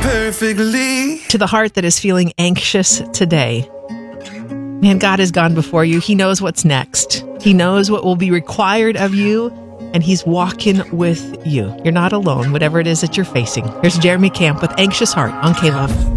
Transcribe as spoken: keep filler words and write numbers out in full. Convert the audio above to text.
perfectly. To the heart that is feeling anxious today, man, God has gone before you. He knows what's next. He knows what will be required of you, and He's walking with you. You're not alone, whatever it is that you're facing. Here's Jeremy Camp with Anxious Heart on K-Love.